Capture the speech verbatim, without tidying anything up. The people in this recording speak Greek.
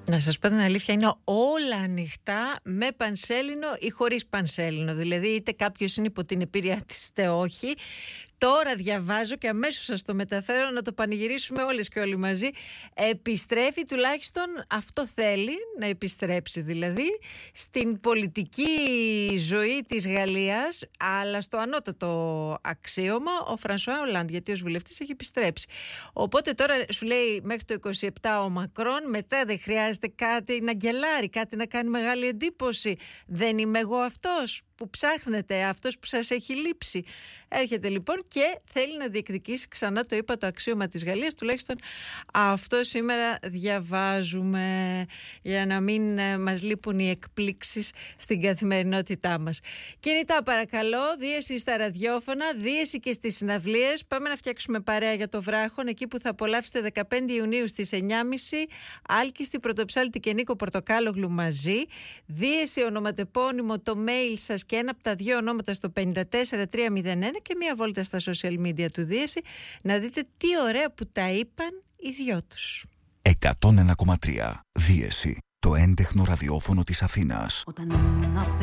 Να σας πω την αλήθεια, είναι όλα ανοιχτά με πανσέλινο ή χωρίς πανσέλινο. Δηλαδή, είτε κάποιος είναι υπό την επίρρεια της είτε όχι. Τώρα διαβάζω και αμέσως σας το μεταφέρω να το πανηγυρίσουμε όλες και όλοι μαζί. Επιστρέφει, τουλάχιστον αυτό θέλει να επιστρέψει, δηλαδή στην πολιτική ζωή της Γαλλίας, αλλά στο ανώτατο αξίωμα ο Φρανσουά Ολάντ, γιατί ως βουλευτής έχει επιστρέψει. Οπότε τώρα σου λέει μέχρι το είκοσι επτά ο Μακρόν, μετά δεν χρειάζεται κάτι να γκελάρει, κάτι να κάνει μεγάλη εντύπωση. Δεν είμαι εγώ αυτός που ψάχνετε, αυτός που σας έχει λείψει. Έρχεται λοιπόν και θέλει να διεκδικήσει ξανά, το είπα, το αξίωμα της Γαλλίας. Τουλάχιστον αυτό σήμερα διαβάζουμε, για να μην μας λείπουν οι εκπλήξεις στην καθημερινότητά μας. Κινητά παρακαλώ, δίεση στα ραδιόφωνα, δίεση και στις συναυλίες. Πάμε να φτιάξουμε παρέα για το Βράχον, εκεί που θα απολαύσετε δεκαπέντε Ιουνίου στις εννιά και μισή Άλκιστη, Πρωτοψάλτη και Νίκο Πορτοκάλογλου μαζί. Δίεση ονοματεπώνυμο, το mail σας και ένα από τα δύο ονόματα στο πέντε τέσσερα τρία μηδέν ένα και μία βόλτα στα social media του Δίεση, να δείτε τι ωραία που τα είπαν οι δυο τους. εκατόν ένα κόμμα τρία Δίεση, το έντεχνο ραδιόφωνο της Αθήνας. Όταν